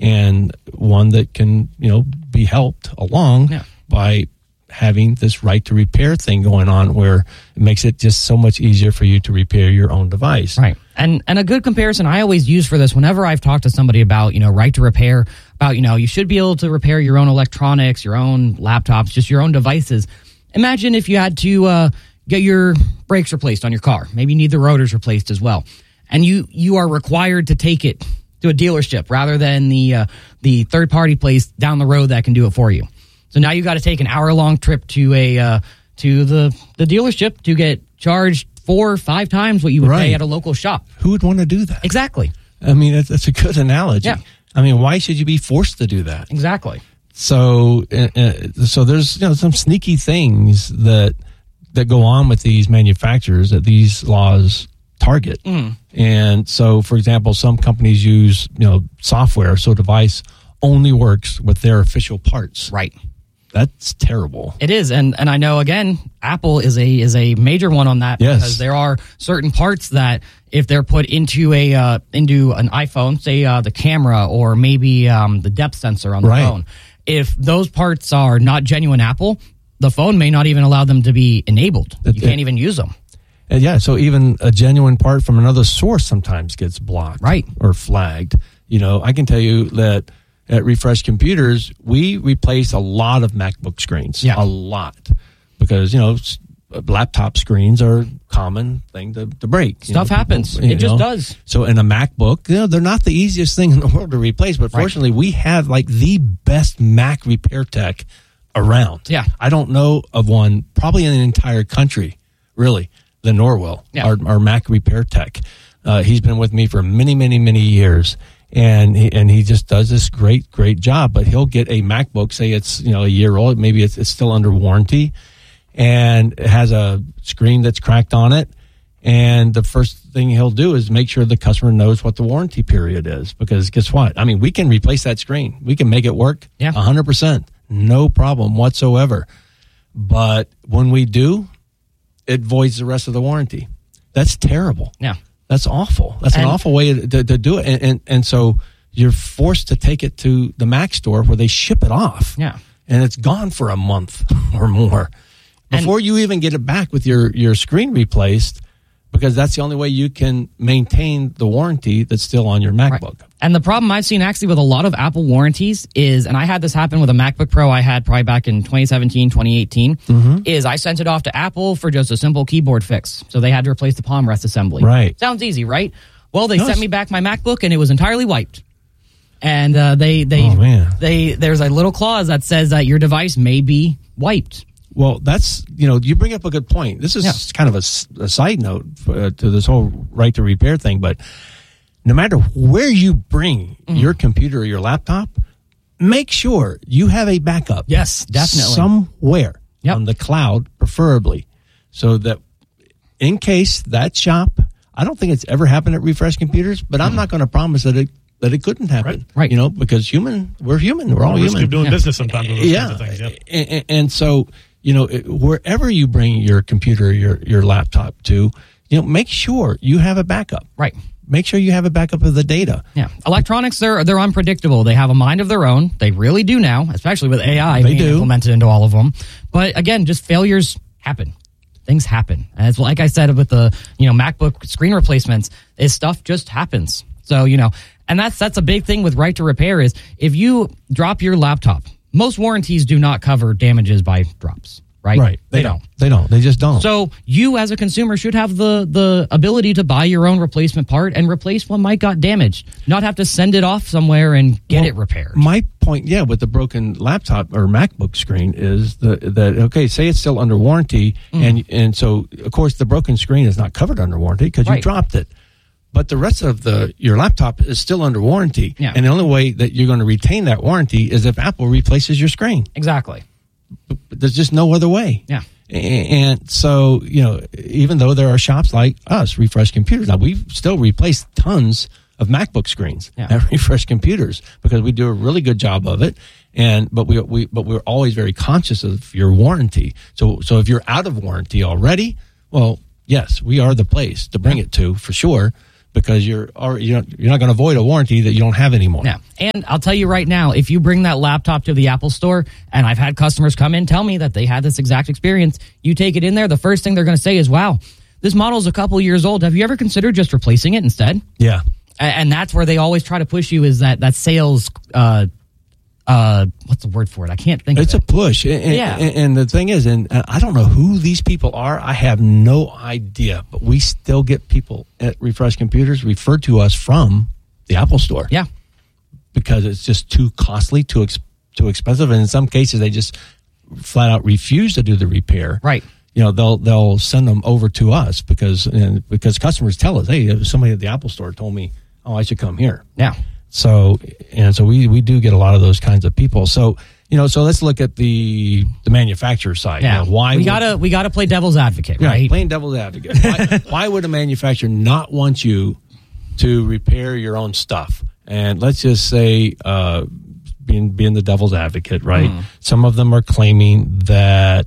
and one that can, be helped along by having this right to repair thing going on, where it makes it just so much easier for you to repair your own device. Right. And a good comparison I always use for this, whenever I've talked to somebody about, right to repair, about, you should be able to repair your own electronics, your own laptops, just your own devices. Imagine if you had to get your brakes replaced on your car. Maybe you need the rotors replaced as well. And you are required to take it to a dealership rather than the third-party place down the road that can do it for you. So now you got to take an hour-long trip to the dealership to get charged 4 or 5 times what you would pay at a local shop. Who would want to do that? Exactly. I mean, that's a good analogy. Yeah. I mean, why should you be forced to do that? Exactly. So there's some sneaky things that go on with these manufacturers that these laws target. And so, for example, some companies use software so a device only works with their official parts. Right. That's terrible. It is, and I know, again, Apple is a major one on that, because there are certain parts that if they're put into an iPhone, say the camera or maybe the depth sensor on the phone, if those parts are not genuine Apple, the phone may not even allow them to be enabled. You can't even use them. So even a genuine part from another source sometimes gets blocked, or flagged. I can tell you that at Refresh Computers, we replace a lot of MacBook screens, a lot, because laptop screens are a common thing to break. Stuff happens. It just does. So in a MacBook, they're not the easiest thing in the world to replace, but fortunately we have like the best Mac repair tech around. Yeah. I don't know of one probably in the entire country, really, than Norwell, our Mac repair tech. He's been with me for many, many, many years. And he just does this great job. But he'll get a MacBook, say it's a year old, maybe it's still under warranty, and it has a screen that's cracked on it. And the first thing he'll do is make sure the customer knows what the warranty period is, because guess what? I mean, we can replace that screen. We can make it work 100%, no problem whatsoever. But when we do, it voids the rest of the warranty. That's terrible. Yeah. That's awful. That's an awful way to do it. And so you're forced to take it to the Mac store where they ship it off. Yeah. And it's gone for a month or more before you even get it back with your screen replaced, because that's the only way you can maintain the warranty that's still on your MacBook. Right. And the problem I've seen actually with a lot of Apple warranties is, and I had this happen with a MacBook Pro I had probably back in 2017, 2018, is I sent it off to Apple for just a simple keyboard fix. So they had to replace the palm rest assembly. Right. Sounds easy, right? Well, they sent me back my MacBook and it was entirely wiped. And there's a little clause that says that your device may be wiped. Well, that's, you bring up a good point. This is kind of a side note to this whole right to repair thing, but no matter where you bring your computer or your laptop, make sure you have a backup. Yes, definitely. Somewhere on the cloud, preferably, so that in case that shop, I don't think it's ever happened at Refresh Computers, but I'm not going to promise that it couldn't happen. Right. Because we're human. We're all human. Risk of doing business sometimes with those kinds of things. Yep. And so, wherever you bring your computer, your laptop to, make sure you have a backup. Right. Make sure you have a backup of the data. Yeah. Electronics, they're unpredictable. They have a mind of their own. They really do now, especially with AI being implemented into all of them. But again, just failures happen. Things happen. And it's like I said with the, MacBook screen replacements, stuff just happens. So, and that's a big thing with right to repair is if you drop your laptop, most warranties do not cover damages by drops. Right? Right. They don't. They just don't. So you as a consumer should have the ability to buy your own replacement part and replace what might got damaged. Not have to send it off somewhere and get it repaired. My point, with the broken laptop or MacBook screen is that say it's still under warranty, and so of course the broken screen is not covered under warranty because you dropped it. But the rest of your laptop is still under warranty. Yeah. And the only way that you're going to retain that warranty is if Apple replaces your screen. Exactly. There's just no other way. Yeah. And so, even though there are shops like us, Refresh Computers, now we've still replaced tons of MacBook screens at Refresh Computers because we do a really good job of it. But we're always very conscious of your warranty. So if you're out of warranty already, well, yes, we are the place to bring it to for sure. because you're not going to avoid a warranty that you don't have anymore. Yeah. And I'll tell you right now, if you bring that laptop to the Apple Store, and I've had customers come in tell me that they had this exact experience, you take it in there, the first thing they're going to say is, wow, this model's a couple years old. Have you ever considered just replacing it instead? Yeah. And that's where they always try to push you, is that sales, what's the word for it? I can't think of it. It's a push. And the thing is, and I don't know who these people are. I have no idea. But we still get people at Refresh Computers referred to us from the Apple Store. Yeah. Because it's just too costly, too expensive. And in some cases, they just flat out refuse to do the repair. Right. They'll send them over to us because customers tell us, hey, somebody at the Apple Store told me, oh, I should come here. Yeah. So we do get a lot of those kinds of people. So let's look at the manufacturer side. Yeah. Why we gotta play devil's advocate, right? Yeah, playing devil's advocate. Why would a manufacturer not want you to repair your own stuff? And let's just say, being the devil's advocate, right? Some of them are claiming that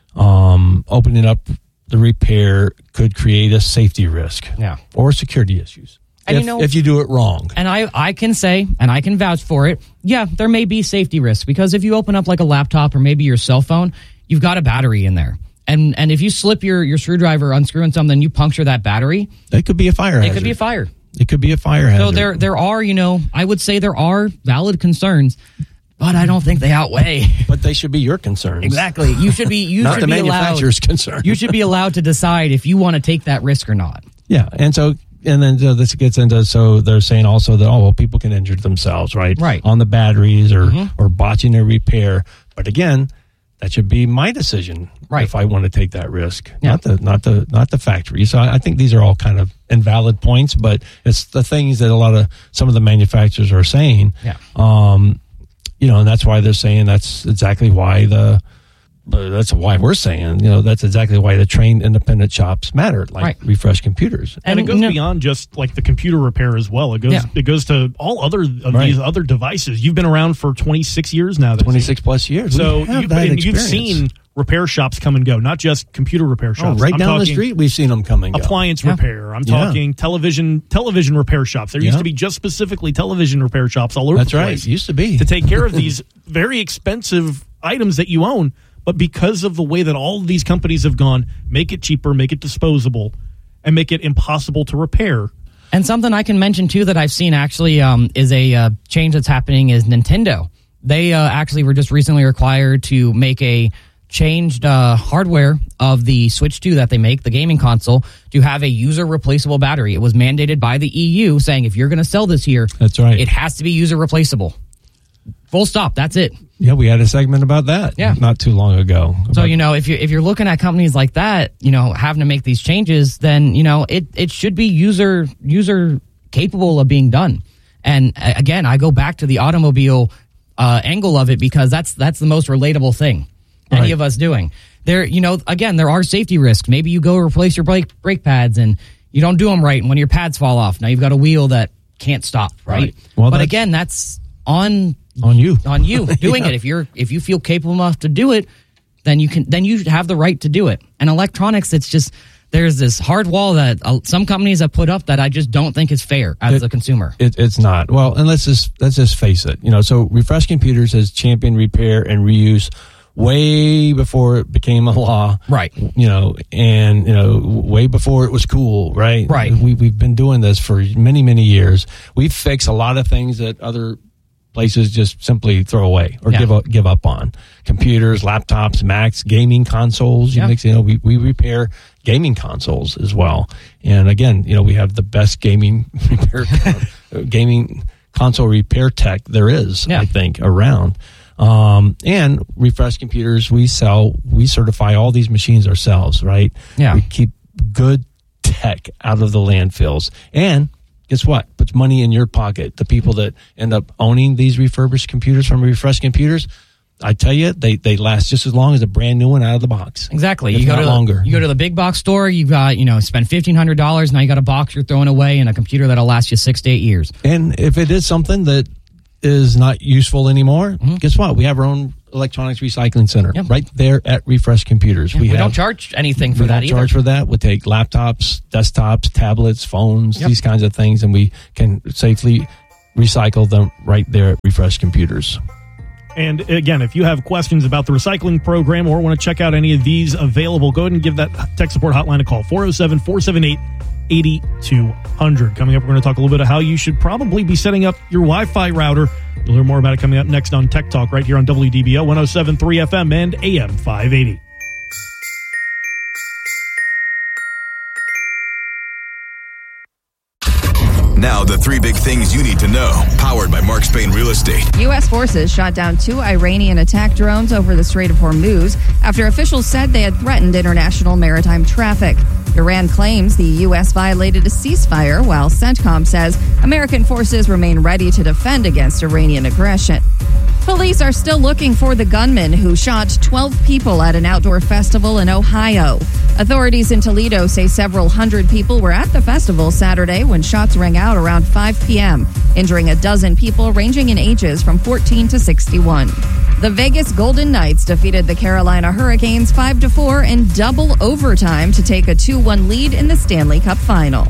opening up the repair could create a safety risk, or security issues. And if you do it wrong. And I can say, and I can vouch for it, yeah, there may be safety risks, because if you open up like a laptop or maybe your cell phone, you've got a battery in there. And if you slip your screwdriver unscrewing something, you puncture that battery. It could be a fire hazard. It could be a fire. It could be a fire hazard. So there are, I would say there are valid concerns, but I don't think they outweigh. But they should be your concerns. Exactly. You should be not the manufacturer's concern. You should be allowed to decide if you want to take that risk or not. Yeah, and then this gets into, so they're saying also that, people can injure themselves, right? Right. On the batteries or botching a repair. But again, that should be my decision, right, if I want to take that risk, not the factory. So I think these are all kind of invalid points, but it's the things that some of the manufacturers are saying. Yeah. And that's why they're saying that's exactly why that's why we're saying, that's exactly why the trained independent shops matter, like Refresh Computers. And it goes beyond just like the computer repair as well. It goes to all other of these other devices. You've been around for 26 years now. 26 plus years. So you've seen repair shops come and go, not just computer repair shops. Right down the street, we've seen them come and go. Appliance repair. I'm talking television repair shops. There used to be just specifically television repair shops all over the place. That's right. It used to be. To take care of these very expensive items that you own. But because of the way that all of these companies have gone, make it cheaper, make it disposable, and make it impossible to repair. And something I can mention, too, that I've seen actually is a change that's happening is Nintendo. They actually were just recently required to make a changed hardware of the Switch 2 that they make, the gaming console, to have a user-replaceable battery. It was mandated by the EU, saying if you're going to sell this here, that's right, it has to be user-replaceable. Full stop. That's it. Yeah, we had a segment about that not too long ago. So, if you're looking at companies like that, having to make these changes, then, it should be user capable of being done. And again, I go back to the automobile angle of it, because that's the most relatable thing any of us doing. There, again, there are safety risks. Maybe you go replace your brake pads and you don't do them right, and when your pads fall off, now you've got a wheel that can't stop, right? Well, but again, that's on you doing it. If you feel capable enough to do it, then you have the right to do it. And electronics, it's just, there's this hard wall that some companies have put up that I just don't think is fair as a consumer. It's not. Well, and let's just face it. So Refresh Computers has championed repair and reuse way before it became a law, right? Way before it was cool, right? Right. We've been doing this for many, many years. We've fixed a lot of things that other places just simply throw away or give up on. Computers, laptops, Macs, gaming consoles. We repair gaming consoles as well. And again, we have the best gaming console repair tech there is, I think, around. And Refresh Computers, we certify all these machines ourselves, right? Yeah. We keep good tech out of the landfills. And guess what? Puts money in your pocket. The people that end up owning these refurbished computers from Refresh Computers, I tell you, they last just as long as a brand new one out of the box. Exactly. You go to the big box store, you've got, spend $1,500. Now you got a box you're throwing away and a computer that'll last you 6 to 8 years. And if it is something that is not useful anymore, guess what? We have our own Electronics Recycling Center, right there at Refresh Computers. We don't charge anything for that either. We don't charge for that. We take laptops, desktops, tablets, phones, these kinds of things, and we can safely recycle them right there at Refresh Computers. And again, if you have questions about the recycling program or want to check out any of these available, go ahead and give that tech support hotline a call, 407-478-8200. Coming up, we're going to talk a little bit of how you should probably be setting up your Wi-Fi router. You'll hear more about it coming up next on Tech Talk right here on WDBO 107.3 FM and AM 580. Now, the three big things you need to know, powered by Mark Spain Real Estate. U.S. forces shot down 2 Iranian attack drones over the Strait of Hormuz after officials said they had threatened international maritime traffic. Iran claims the U.S. violated a ceasefire, while CENTCOM says American forces remain ready to defend against Iranian aggression. Police are still looking for the gunman who shot 12 people at an outdoor festival in Ohio. Authorities in Toledo say several hundred people were at the festival Saturday when shots rang out around 5 p.m., injuring a dozen people ranging in ages from 14 to 61. The Vegas Golden Knights defeated the Carolina Hurricanes 5-4 in double overtime to take a 2-1 lead in the Stanley Cup Final.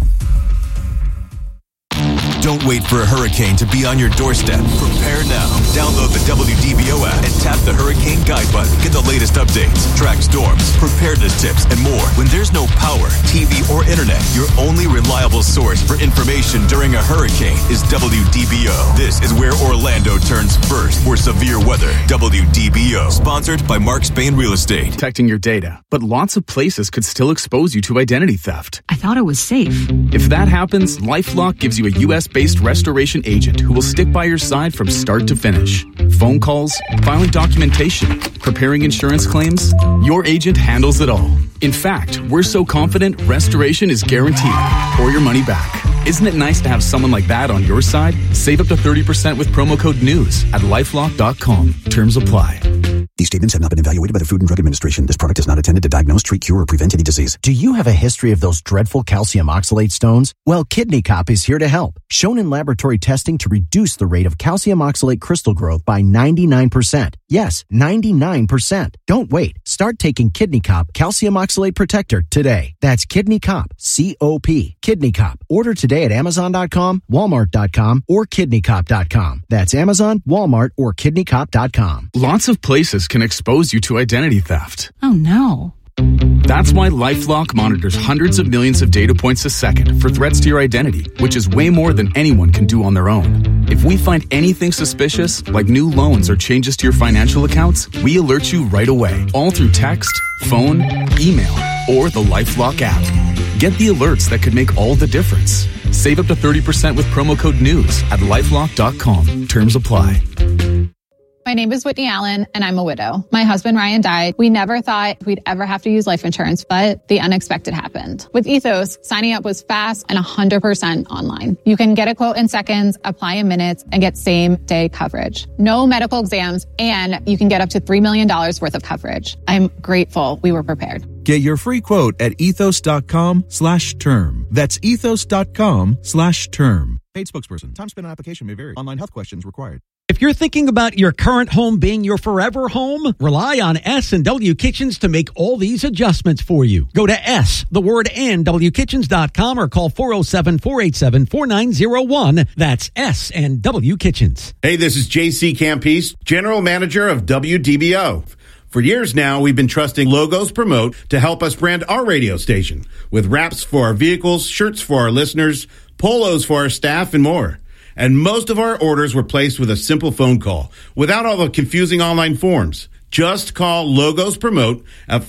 Don't wait for a hurricane to be on your doorstep. Prepare now. Download the WDBO app and tap the Hurricane Guide button. Get the latest updates, track storms, preparedness tips, and more. When there's no power, TV, or internet, your only reliable source for information during a hurricane is WDBO. This is where Orlando turns first for severe weather. WDBO. Sponsored by Mark Spain Real Estate. Protecting your data, but lots of places could still expose you to identity theft. I thought it was safe. If that happens, LifeLock gives you a U.S.-based restoration agent who will stick by your side from start to finish. Phone calls, filing documentation, preparing insurance claims, your agent handles it all. In fact, we're so confident restoration is guaranteed or your money back. Isn't it nice to have someone like that on your side? Save up to 30% with promo code NEWS at LifeLock.com. Terms apply. These statements have not been evaluated by the Food and Drug Administration. This product is not intended to diagnose, treat, cure, or prevent any disease. Do you have a history of those dreadful calcium oxalate stones? Well, Kidney Cop is here to help. Shown in laboratory testing to reduce the rate of calcium oxalate crystal growth by 99%. Yes, 99%. Don't wait. Start taking Kidney Cop Calcium Oxalate Protector today. That's Kidney Cop, C-O-P. Kidney Cop. Order today at Amazon.com, Walmart.com, or KidneyCop.com. That's Amazon, Walmart, or KidneyCop.com. Lots of places can expose you to identity theft. Oh, no. That's why LifeLock monitors hundreds of millions of data points a second for threats to your identity, which is way more than anyone can do on their own. If we find anything suspicious, like new loans or changes to your financial accounts, we alert you right away, all through text, phone, email, or the LifeLock app. Get the alerts that could make all the difference. Save up to 30% with promo code NEWS at LifeLock.com. Terms apply. My name is Whitney Allen, and I'm a widow. My husband, Ryan, died. We never thought we'd ever have to use life insurance, but the unexpected happened. With Ethos, signing up was fast and 100% online. You can get a quote in seconds, apply in minutes, and get same-day coverage. No medical exams, and you can get up to $3 million worth of coverage. I'm grateful we were prepared. Get your free quote at ethos.com/term. That's ethos.com/term. Paid spokesperson. Time spent on application may vary. Online health questions required. If you're thinking about your current home being your forever home, rely on S&W Kitchens to make all these adjustments for you. Go to SWkitchens.com or call 407-487-4901. That's S&W Kitchens. Hey, this is JC Campese, General Manager of WDBO. For years now, we've been trusting Logos Promote to help us brand our radio station with wraps for our vehicles, shirts for our listeners, polos for our staff, and more. And most of our orders were placed with a simple phone call without all the confusing online forms. Just call Logos Promote at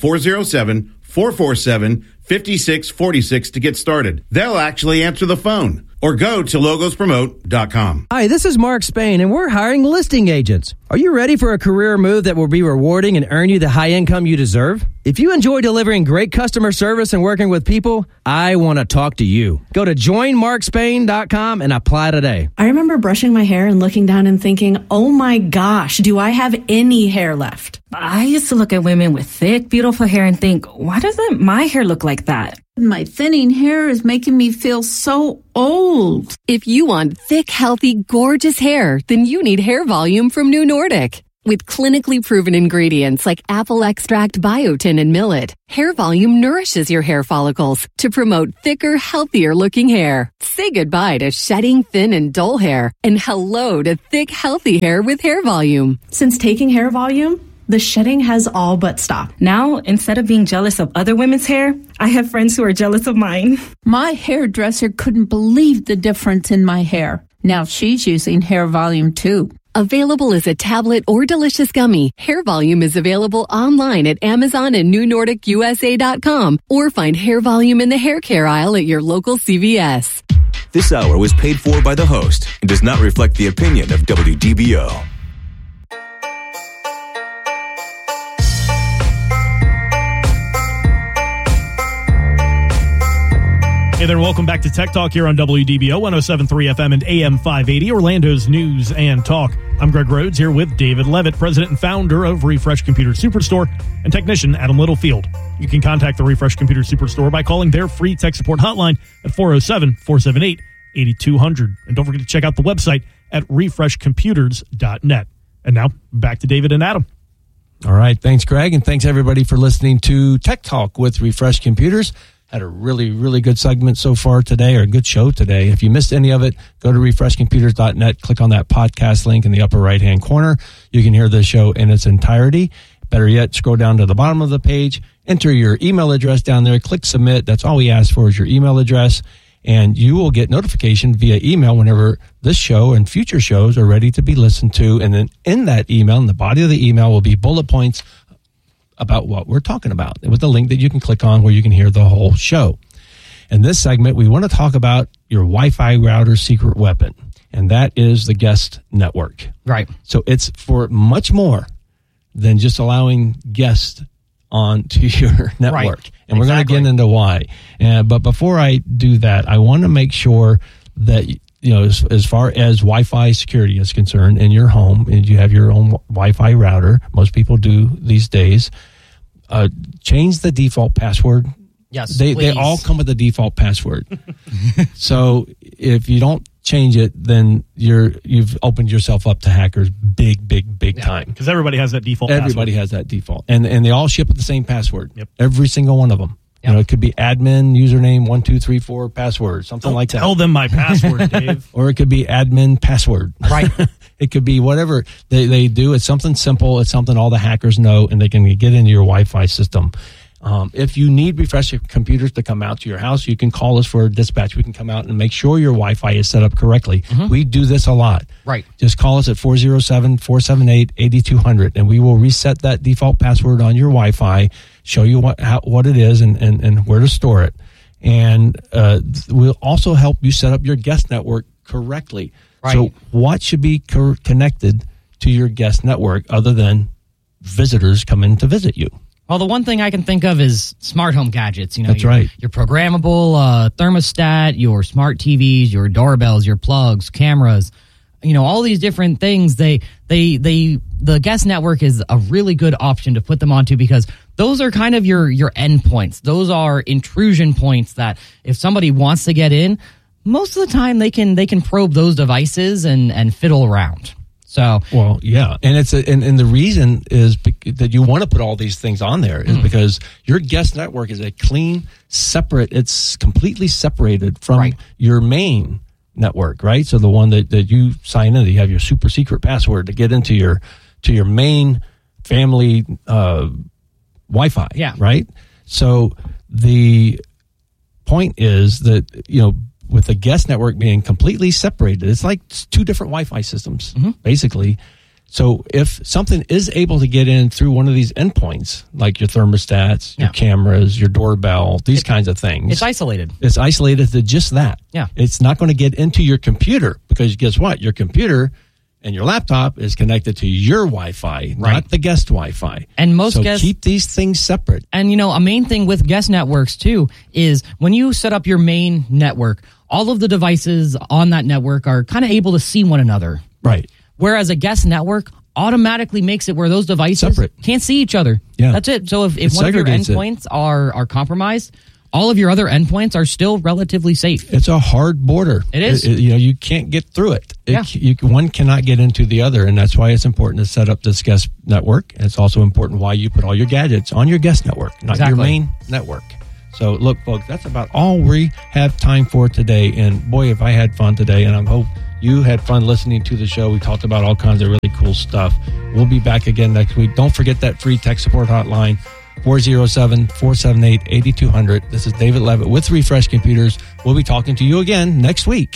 407-447-5646 to get started. They'll actually answer the phone. Or go to logospromote.com. Hi, this is Mark Spain, and we're hiring listing agents. Are you ready for a career move that will be rewarding and earn you the high income you deserve? If you enjoy delivering great customer service and working with people, I want to talk to you. Go to joinmarkspain.com and apply today. I remember brushing my hair and looking down and thinking, oh my gosh, do I have any hair left? I used to look at women with thick, beautiful hair and think, why doesn't my hair look like that? My thinning hair is making me feel so old. If you want thick, healthy, gorgeous hair, then you need Hair Volume from New Nordic. With clinically proven ingredients like apple extract, biotin, and millet, Hair Volume nourishes your hair follicles to promote thicker, healthier-looking hair. Say goodbye to shedding thin and dull hair and hello to thick, healthy hair with Hair Volume. Since taking Hair Volume, the shedding has all but stopped. Now, instead of being jealous of other women's hair, I have friends who are jealous of mine. My hairdresser couldn't believe the difference in my hair. Now she's using Hair Volume too. Available as a tablet or delicious gummy, Hair Volume is available online at Amazon and NewNordicUSA.com or find Hair Volume in the hair care aisle at your local CVS. This hour was paid for by the host and does not reflect the opinion of WDBO. Hey there, welcome back to Tech Talk here on WDBO 107.3 FM and AM 580, Orlando's News and Talk. I'm Greg Rhodes here with David Levitt, president and founder of Refresh Computer Superstore, and technician Adam Littlefield. You can contact the Refresh Computer Superstore by calling their free tech support hotline at 407-478-8200. And don't forget to check out the website at refreshcomputers.net. And now, back to David and Adam. All right, thanks, Greg, and thanks, everybody, for listening to Tech Talk with Refresh Computers. Had a really, really good segment so far today, or a good show today. If you missed any of it, go to refreshcomputers.net, click on that podcast link in the upper right-hand corner. You can hear the show in its entirety. Better yet, scroll down to the bottom of the page, enter your email address down there, click submit. That's all we ask for is your email address, and you will get notification via email whenever this show and future shows are ready to be listened to. And then in that email, in the body of the email, will be bullet points about what we're talking about with a link that you can click on where you can hear the whole show. In this segment, we want to talk about your Wi-Fi router secret weapon, and that is the guest network. Right. So it's for much more than just allowing guests onto your network. Right. And we're going to get into why. But before I do that, I want to make sure that, you know, as far as Wi-Fi security is concerned in your home, and you have your own Wi-Fi router, most people do these days, change the default password. Yes, they all come with a default password. So if you don't change it, then you've opened yourself up to hackers big time. Because everybody has that default password. Everybody has that default. And they all ship with the same password. Yep. Every single one of them. Yep. You know, it could be admin, username, 1234 password, something like that. Tell them my password, Dave. Or it could be admin password. Right. It could be whatever they do. It's something simple. It's something all the hackers know, and they can get into your Wi-Fi system. If you need Refresh Computers to come out to your house, you can call us for a dispatch. We can come out and make sure your Wi-Fi is set up correctly. Mm-hmm. We do this a lot. Right. Just call us at 407-478-8200, and we will reset that default password on your Wi-Fi, show you what it is and where to store it. And we'll also help you set up your guest network correctly. Right. So what should be connected to your guest network other than visitors coming to visit you? Well, the one thing I can think of is smart home gadgets. You know, that's right. Your programmable thermostat, your smart TVs, your doorbells, your plugs, cameras. You know, all these different things. The guest network is a really good option to put them onto because those are kind of your endpoints. Those are intrusion points that if somebody wants to get in, most of the time they can probe those devices and fiddle around. So, well, yeah, and and the reason is that you want to put all these things on there is because your guest network is a clean, separate. It's completely separated from your main network, right? So the one that you sign in, that you have your super secret password to get into your main family Wi-Fi. Yeah, right. So the point is that, you know, with the guest network being completely separated, it's like two different Wi-Fi systems, basically. So if something is able to get in through one of these endpoints, like your thermostats, your cameras, your doorbell, these kinds of things. It's isolated. It's isolated to just that. Yeah. It's not going to get into your computer because guess what? Your computer and your laptop is connected to your Wi-Fi, not the guest Wi-Fi. And most guests keep these things separate. And, you know, a main thing with guest networks, too, is when you set up your main network, all of the devices on that network are kind of able to see one another. Right. Whereas a guest network automatically makes it where those devices can't see each other. Yeah. That's it. So if one of your endpoints are compromised, all of your other endpoints are still relatively safe. It's a hard border. It is. You can't get through it. One cannot get into the other, and that's why it's important to set up this guest network. And it's also important why you put all your gadgets on your guest network, not your main network. So, look, folks, that's about all we have time for today. And, boy, if I had fun today, and I hope you had fun listening to the show. We talked about all kinds of really cool stuff. We'll be back again next week. Don't forget that free tech support hotline, 407-478-8200. This is David Levitt with Refresh Computers. We'll be talking to you again next week.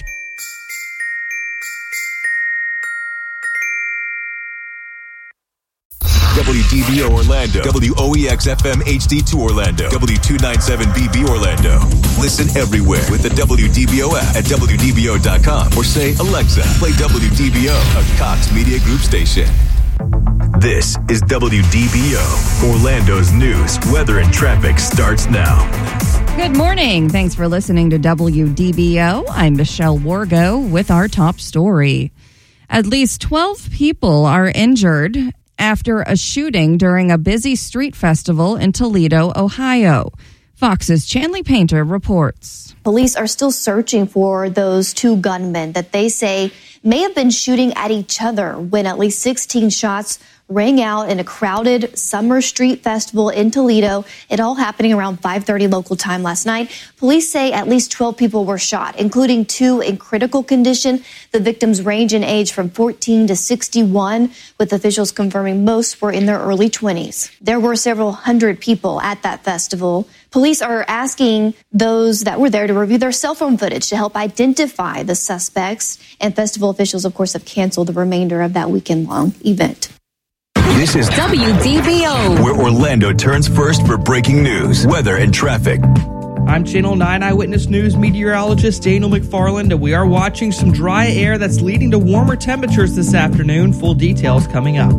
WDBO Orlando, WOEX-FM HD2 Orlando, W297BB Orlando. Listen everywhere with the WDBO app at WDBO.com or say, Alexa, play WDBO, a Cox Media Group station. This is WDBO. Orlando's news, weather, and traffic starts now. Good morning. Thanks for listening to WDBO. I'm Michelle Wargo with our top story. At least 12 people are injured after a shooting during a busy street festival in Toledo, Ohio. Fox's Chanley Painter reports. Police are still searching for those two gunmen that they say may have been shooting at each other when at least 16 shots rang out in a crowded summer street festival in Toledo. It all happening around 5:30 local time last night. Police say at least 12 people were shot, including 2 in critical condition. The victims range in age from 14 to 61, with officials confirming most were in their early 20s. There were several hundred people at that festival. Police are asking those that were there to review their cell phone footage to help identify the suspects. And festival officials, of course, have canceled the remainder of that weekend-long event. This is WDBO, where Orlando turns first for breaking news, weather, and traffic. I'm Channel 9 Eyewitness News meteorologist Daniel McFarland, and we are watching some dry air that's leading to warmer temperatures this afternoon. Full details coming up.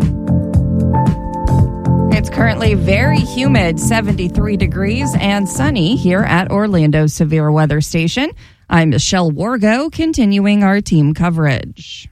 It's currently very humid, 73 degrees and sunny here at Orlando's Severe Weather Station. I'm Michelle Wargo, continuing our team coverage.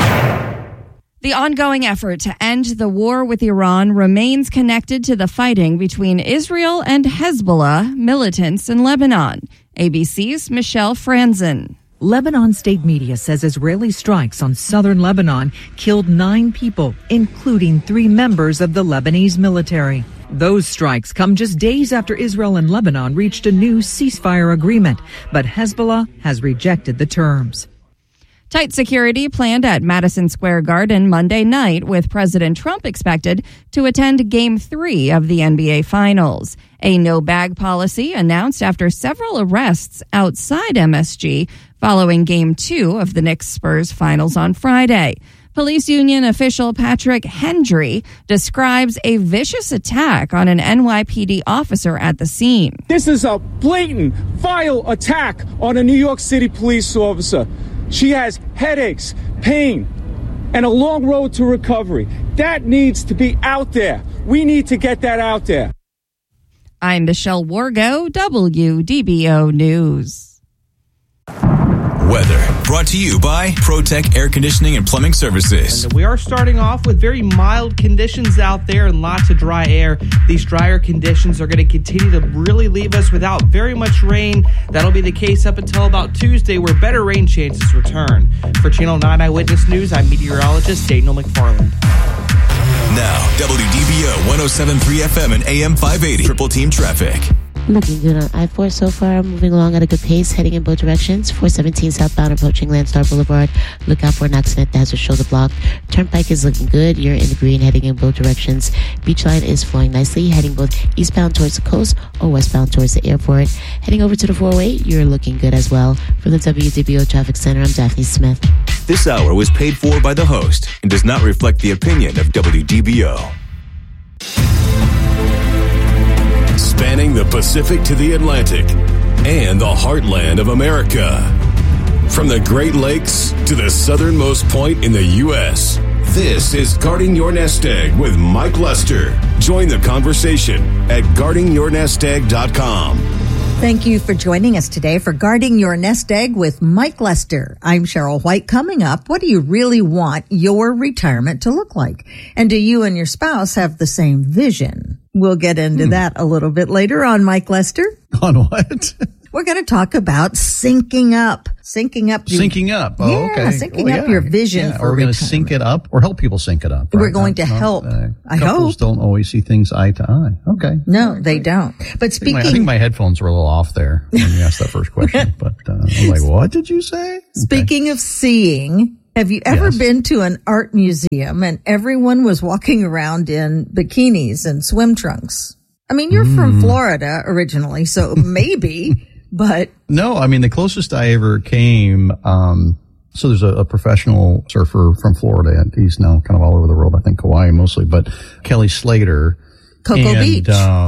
The ongoing effort to end the war with Iran remains connected to the fighting between Israel and Hezbollah militants in Lebanon. ABC's Michelle Franzen. Lebanon state media says Israeli strikes on southern Lebanon killed 9 people, including 3 members of the Lebanese military. Those strikes come just days after Israel and Lebanon reached a new ceasefire agreement, but Hezbollah has rejected the terms. Tight security planned at Madison Square Garden Monday night, with President Trump expected to attend Game 3 of the NBA Finals. A no-bag policy announced after several arrests outside MSG following Game 2 of the Knicks-Spurs Finals on Friday. Police union official Patrick Hendry describes a vicious attack on an NYPD officer at the scene. This is a blatant, vile attack on a New York City police officer. She has headaches, pain, and a long road to recovery. That needs to be out there. We need to get that out there. I'm Michelle Wargo, WDBO News. Weather brought to you by ProTech Air Conditioning and Plumbing Services. And we are starting off with very mild conditions out there and lots of dry air. These drier conditions are going to continue to really leave us without very much rain. That'll be the case up until about Tuesday, where better rain chances return. For Channel 9 Eyewitness News, I'm meteorologist Daniel McFarland. Now, WDBO 107.3 FM and AM 580. Triple Team Traffic. Looking good on I-4 so far. Moving along at a good pace, heading in both directions. 417 southbound approaching Landstar Boulevard. Look out for an accident that has a shoulder block. Turnpike is looking good. You're in the green, heading in both directions. Beach line is flowing nicely, heading both eastbound towards the coast or westbound towards the airport. Heading over to the 408, you're looking good as well. For the WDBO Traffic Center, I'm Daphne Smith. This hour was paid for by the host and does not reflect the opinion of WDBO. Spanning the Pacific to the Atlantic and the heartland of America. From the Great Lakes to the southernmost point in the U.S., this is Guarding Your Nest Egg with Mike Lester. Join the conversation at guardingyournestegg.com. Thank you for joining us today for Guarding Your Nest Egg with Mike Lester. I'm Cheryl White. Coming up, what do you really want your retirement to look like? And do you and your spouse have the same vision? We'll get into that a little bit later on Mike Lester. On what? We're going to talk about syncing up. Syncing up. Oh, okay. Syncing up your vision for We're going to sync it up or help people sync it up. Right? We're going to help. I couples hope. don't always see things eye to eye. Okay. No, they don't. But speaking. I think my headphones were a little off there when you asked that first question. But I'm like, what did you say? Speaking of seeing, have you ever been to an art museum and everyone was walking around in bikinis and swim trunks? I mean, you're from Florida originally, so maybe. But no, I mean, the closest I ever came, so there's a professional surfer from Florida, and he's now kind of all over the world, I think Kauai mostly, but Kelly Slater. Cocoa Beach.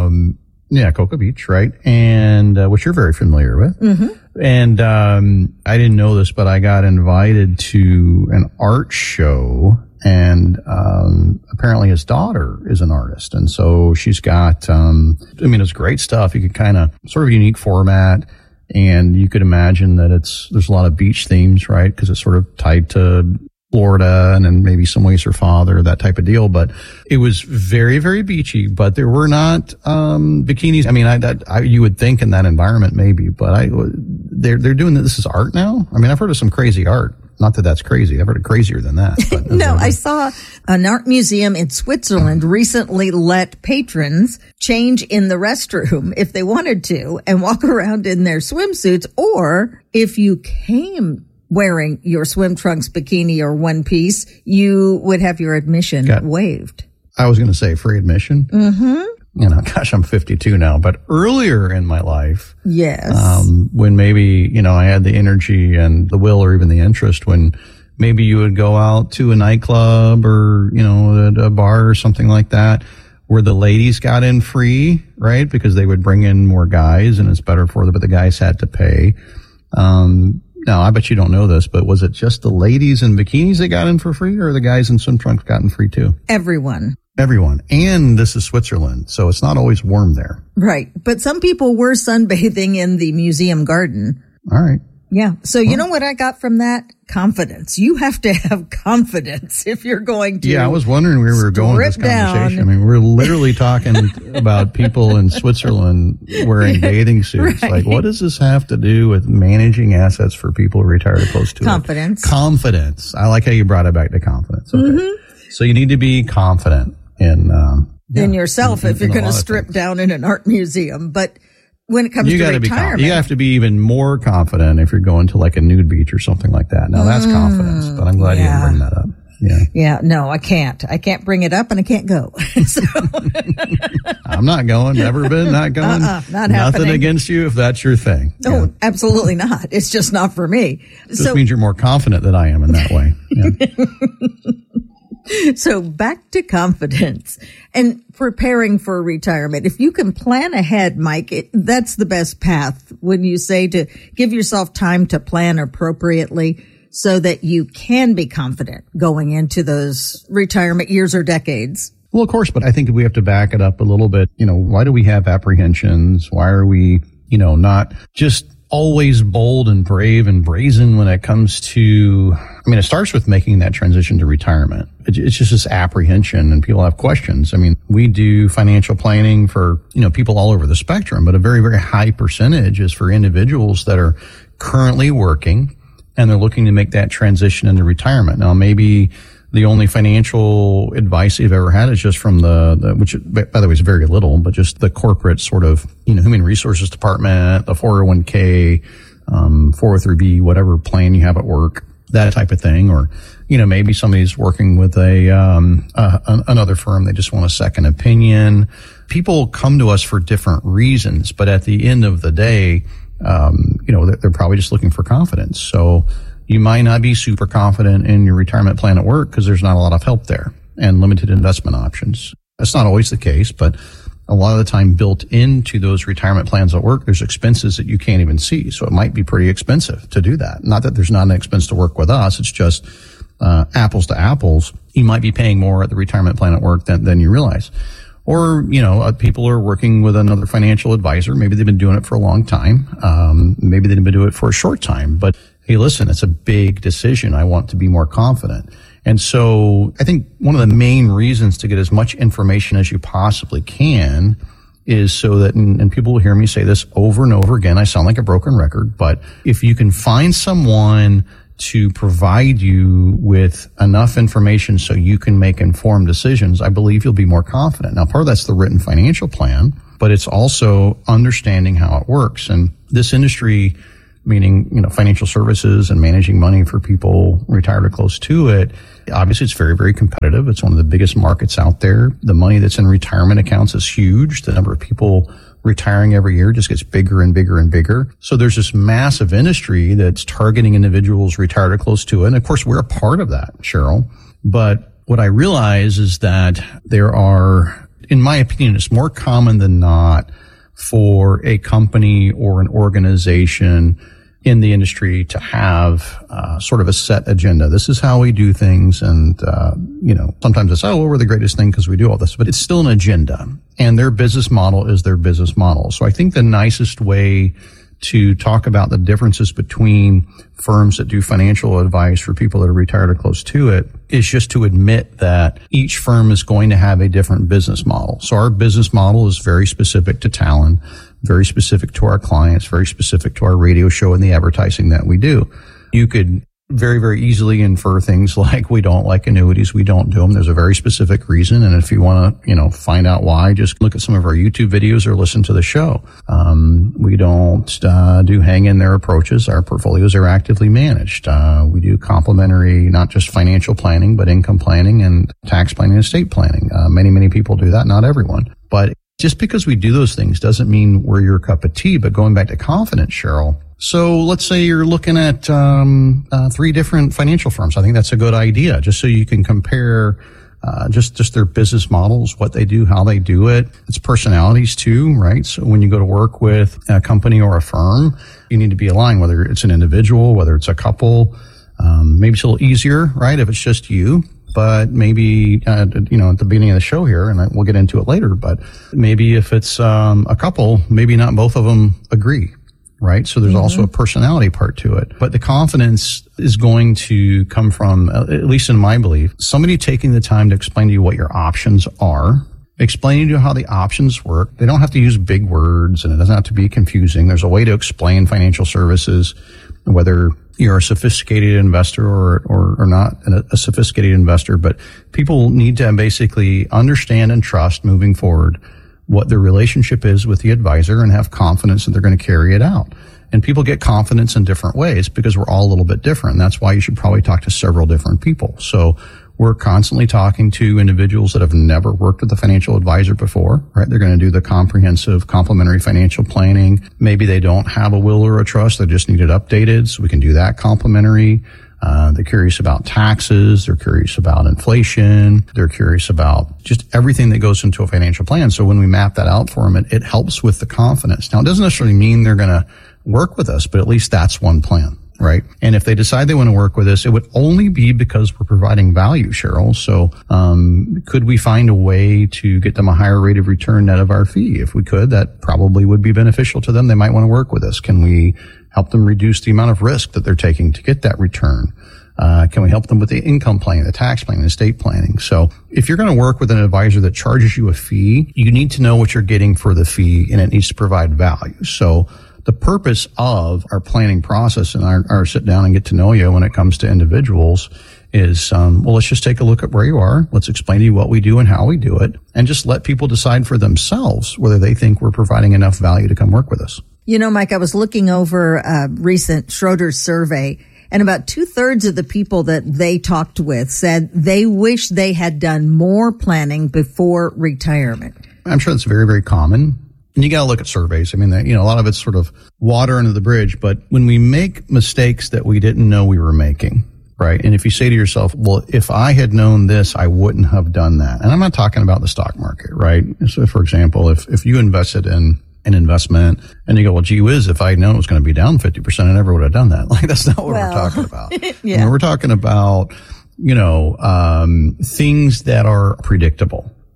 Cocoa Beach, right? And, which you're very familiar with. Mm-hmm. And, I didn't know this, but I got invited to an art show, and, apparently his daughter is an artist. And so she's got, it's great stuff. You could kind of sort of a unique format, and you could imagine that there's a lot of beach themes, right? Because it's sort of tied to Florida and then maybe some ways her father, that type of deal. But it was very, very beachy, but there were not, bikinis. I mean, you would think in that environment maybe, but they're doing this as art now. I mean, I've heard of some crazy art. Not that that's crazy. I've heard of crazier than that. But no, I saw an art museum in Switzerland recently let patrons change in the restroom if they wanted to and walk around in their swimsuits, or if you came wearing your swim trunks, bikini, or one piece, you would have your admission waived. I was going to say free admission. Mm-hmm. Gosh, I'm 52 now, but earlier in my life, yes, when maybe, I had the energy and the will or even the interest, when maybe you would go out to a nightclub or, a bar or something like that, where the ladies got in free, right? Because they would bring in more guys and it's better for them, but the guys had to pay. Now, I bet you don't know this, but was it just the ladies in bikinis that got in for free, or the guys in swim trunks got in free too? Everyone. And this is Switzerland, so it's not always warm there. Right. But some people were sunbathing in the museum garden. All right. Yeah. So you know what I got from that? Confidence. You have to have confidence if you're going to. Yeah, I was wondering where we were going with this conversation. I mean, we're literally talking about people in Switzerland wearing bathing suits. Right. Like, what does this have to do with managing assets for people retired close to confidence? Confidence. I like how you brought it back to confidence. Okay. Mm-hmm. So you need to be confident in yourself if you're going to strip down in an art museum. But when it comes to retirement, you have to be even more confident if you're going to like a nude beach or something like that. Now that's confidence, but I'm glad you didn't bring that up. Yeah. No, I can't. I can't bring it up and I can't go. So. I'm not going. Never been. Not going. Not Nothing happening. against you if that's your thing. No, absolutely not. It's just not for me. This means you're more confident than I am in that way. Yeah. So back to confidence and preparing for retirement. If you can plan ahead, Mike, that's the best path when you say to give yourself time to plan appropriately so that you can be confident going into those retirement years or decades. Well, of course, but I think we have to back it up a little bit. Why do we have apprehensions? Why are we, not just always bold and brave and brazen when it comes to, it starts with making that transition to retirement. It's just this apprehension and people have questions. We do financial planning for, people all over the spectrum, but a very, very high percentage is for individuals that are currently working and they're looking to make that transition into retirement. Now, maybe the only financial advice they've ever had is just from the which, by the way, is very little, but just the corporate sort of, human resources department, the 401k, 403b, whatever plan you have at work, that type of thing. Or, maybe somebody's working with another firm. They just want a second opinion. People come to us for different reasons, but at the end of the day, they're probably just looking for confidence. So, you might not be super confident in your retirement plan at work because there's not a lot of help there and limited investment options. That's not always the case, but a lot of the time built into those retirement plans at work, there's expenses that you can't even see. So it might be pretty expensive to do that. Not that there's not an expense to work with us. It's just apples to apples. You might be paying more at the retirement plan at work than you realize. Or, people are working with another financial advisor. Maybe they've been doing it for a long time. Maybe they've been doing it for a short time. But hey, listen, it's a big decision. I want to be more confident. And so I think one of the main reasons to get as much information as you possibly can is so that, and people will hear me say this over and over again, I sound like a broken record, but if you can find someone to provide you with enough information so you can make informed decisions, I believe you'll be more confident. Now, part of that's the written financial plan, but it's also understanding how it works. And this industry, meaning, financial services and managing money for people retired or close to it, obviously it's very, very competitive. It's one of the biggest markets out there. The money that's in retirement accounts is huge. The number of people retiring every year just gets bigger and bigger and bigger. So there's this massive industry that's targeting individuals retired or close to it. And of course, we're a part of that, Cheryl. But what I realize is that there are, in my opinion, it's more common than not for a company or an organization in the industry to have sort of a set agenda. This is how we do things. And, sometimes it's, we're the greatest thing because we do all this, but it's still an agenda. And their business model is their business model. So I think the nicest way to talk about the differences between firms that do financial advice for people that are retired or close to it is just to admit that each firm is going to have a different business model. So our business model is very specific to Talon, very specific to our clients, very specific to our radio show and the advertising that we do. You could very, very easily infer things like we don't like annuities. We don't do them. There's a very specific reason. And if you want to, find out why, just look at some of our YouTube videos or listen to the show. We don't do hang in there approaches. Our portfolios are actively managed. We do complementary, not just financial planning, but income planning and tax planning and estate planning. Many people do that. Not everyone, but just because we do those things doesn't mean we're your cup of tea. But going back to confidence, Cheryl. So let's say you're looking at 3 different financial firms. I think that's a good idea, just so you can compare just their business models, what they do, how they do it. It's personalities too, right? So when you go to work with a company or a firm, you need to be aligned, whether it's an individual, whether it's a couple. Maybe it's a little easier, right, if it's just you. But maybe, at the beginning of the show here, and we'll get into it later, but maybe if it's a couple, maybe not both of them agree. Right. So there's also a personality part to it. But the confidence is going to come from, at least in my belief, somebody taking the time to explain to you what your options are, explaining to you how the options work. They don't have to use big words and it doesn't have to be confusing. There's a way to explain financial services, whether you're a sophisticated investor or not a sophisticated investor. But people need to basically understand and trust moving forward what their relationship is with the advisor and have confidence that they're going to carry it out. And people get confidence in different ways because we're all a little bit different. And that's why you should probably talk to several different people. So we're constantly talking to individuals that have never worked with a financial advisor before, right? They're going to do the comprehensive complementary financial planning. Maybe they don't have a will or a trust. They just need it updated. So we can do that complimentary. They're curious about taxes. They're curious about inflation. They're curious about just everything that goes into a financial plan. So when we map that out for them, it helps with the confidence. Now, it doesn't necessarily mean they're going to work with us, but at least that's one plan, right? And if they decide they want to work with us, it would only be because we're providing value, Cheryl. So, could we find a way to get them a higher rate of return net of our fee? If we could, that probably would be beneficial to them. They might want to work with us. Can we help them reduce the amount of risk that they're taking to get that return? Can we help them with the income planning, the tax planning, the estate planning? So if you're going to work with an advisor that charges you a fee, you need to know what you're getting for the fee and it needs to provide value. So the purpose of our planning process and our sit down and get to know you when it comes to individuals is, let's just take a look at where you are. Let's explain to you what we do and how we do it and just let people decide for themselves whether they think we're providing enough value to come work with us. Mike, I was looking over a recent Schroeder survey, and about 2/3 of the people that they talked with said they wish they had done more planning before retirement. I'm sure that's very, very common. And you got to look at surveys. I mean, a lot of it's sort of water under the bridge. But when we make mistakes that we didn't know we were making, right? And if you say to yourself, well, if I had known this, I wouldn't have done that. And I'm not talking about the stock market, right? So, for example, if you invested in an investment and you go, well, gee whiz, if I had known it was going to be down 50%, I never would have done that. Like, that's not what we're talking about. Yeah. I mean, we're talking about, things that are predictable.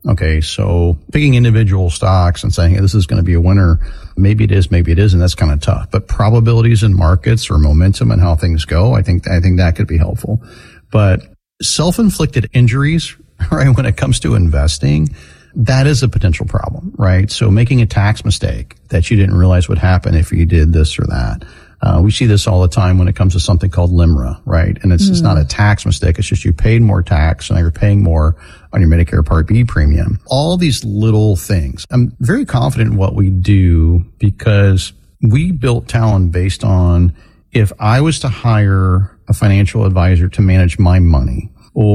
Okay, so picking individual stocks and saying, hey, this is going to be a winner, maybe it is, maybe it isn't, that's kind of tough. But probabilities in markets or momentum and how things go, I think that could be helpful. But self-inflicted injuries, right, when it comes to investing, that is a potential problem, right? So making a tax mistake that you didn't realize would happen if you did this or that. We see this all the time when it comes to something called LIMRA, right? And it's not a tax mistake. It's just you paid more tax and now you're paying more on your Medicare Part B premium. All these little things. I'm very confident in what we do because we built Talon based on if I was to hire a financial advisor to manage my money,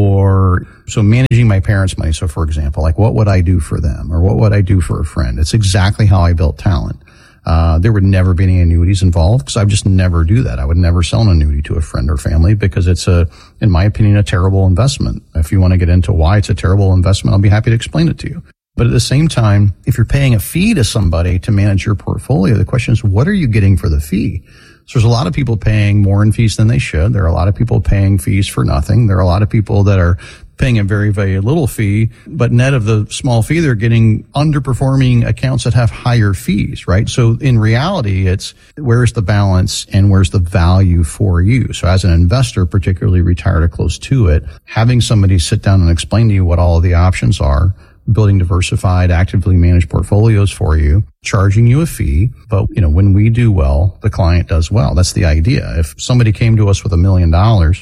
or so managing my parents' money. So for example, like what would I do for them or what would I do for a friend? It's exactly how I built Talon. There would never be any annuities involved because I would just never do that. I would never sell an annuity to a friend or family because it's in my opinion, a terrible investment. If you want to get into why it's a terrible investment, I'll be happy to explain it to you. But at the same time, if you're paying a fee to somebody to manage your portfolio, the question is, what are you getting for the fee? So there's a lot of people paying more in fees than they should. There are a lot of people paying fees for nothing. There are a lot of people that are paying a very, very little fee, but net of the small fee, they're getting underperforming accounts that have higher fees, right? So in reality, it's where's the balance and where's the value for you? So as an investor, particularly retired or close to it, having somebody sit down and explain to you what all of the options are, building diversified, actively managed portfolios for you, charging you a fee. But, when we do well, the client does well. That's the idea. If somebody came to us with $1 million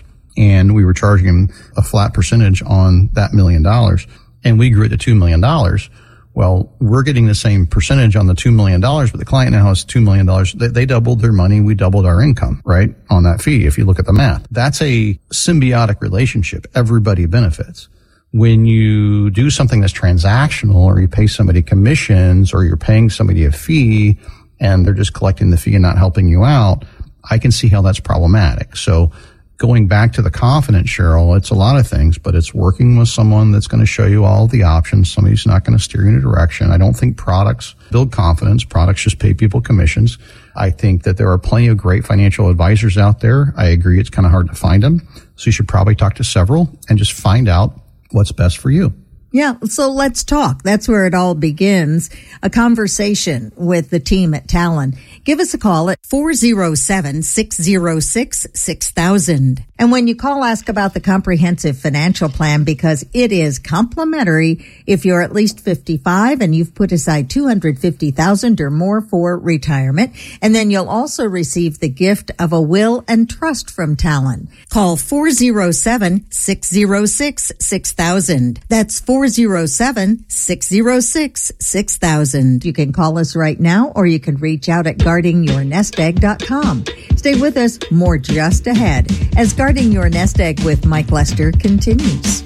and we were charging them a flat percentage on that $1 million and we grew it to $2 million, well, we're getting the same percentage on the $2 million, but the client now has $2 million. They doubled their money. We doubled our income, right, on that fee. If you look at the math, that's a symbiotic relationship. Everybody benefits. When you do something that's transactional or you pay somebody commissions or you're paying somebody a fee and they're just collecting the fee and not helping you out, I can see how that's problematic. So going back to the confidence, Cheryl, it's a lot of things, but it's working with someone that's going to show you all the options. Somebody who's not going to steer you in a direction. I don't think products build confidence. Products just pay people commissions. I think that there are plenty of great financial advisors out there. I agree it's kind of hard to find them. So you should probably talk to several and just find out what's best for you. Yeah, so let's talk. That's where it all begins. A conversation with the team at Talon. Give us a call at 407-606-6000. And when you call, ask about the comprehensive financial plan because it is complimentary if you're at least 55 and you've put aside $250,000 or more for retirement. And then you'll also receive the gift of a will and trust from Talon. Call 407-606-6000. That's 407-606-6000. You can call us right now or you can reach out at guardingyournestegg.com. Stay with us, more just ahead as Guarding Your Nest Egg with Mike Lester continues.